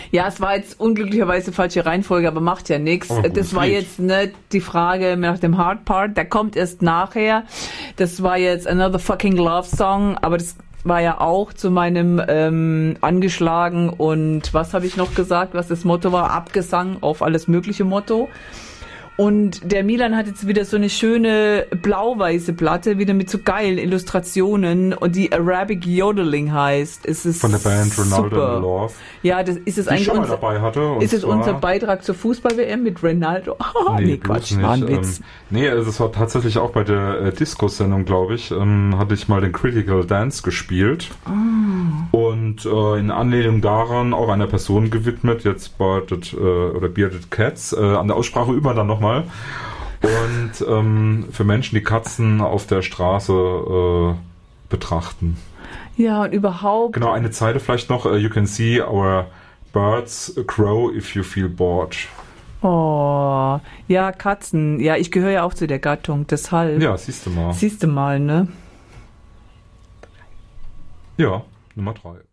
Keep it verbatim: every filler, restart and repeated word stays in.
Ja, es war jetzt unglücklicherweise falsche Reihenfolge, aber macht ja nichts. Das war jetzt nicht die Frage nach dem Hard Part, der kommt erst nachher. Das war jetzt Another Fucking Love Song, aber das war ja auch zu meinem ähm, angeschlagen und was habe ich noch gesagt, was das Motto war? Abgesang auf alles mögliche Motto. Und der Milan hat jetzt wieder so eine schöne blau-weiße Platte, wieder mit so geilen Illustrationen und die Arabic Yodeling heißt. Es ist von der Band Ronaldo super. in Love. Ja, das ist es die eigentlich schon mal unser, dabei hatte. ist es unser Beitrag zur Fußball-W M mit Ronaldo? Oh, nee, nee Quatsch, war ein Witz. Ähm, nee, also es war tatsächlich auch bei der äh, Disco-Sendung, glaube ich, ähm, hatte ich mal den Critical Dance gespielt. Oh. Und äh, in Anlehnung daran auch einer Person gewidmet, jetzt Bearded, äh, oder Bearded Cats. Äh, an der Aussprache üben wir dann nochmal. Und ähm, für Menschen, die Katzen auf der Straße äh, betrachten. Ja, und überhaupt... Genau, eine Zeile vielleicht noch. Uh, you can see our birds crow if you feel bored. Oh, ja, Katzen. Ja, ich gehöre ja auch zu der Gattung, deshalb. Ja, siehst du mal. Siehst du mal, ne? Ja, Nummer drei.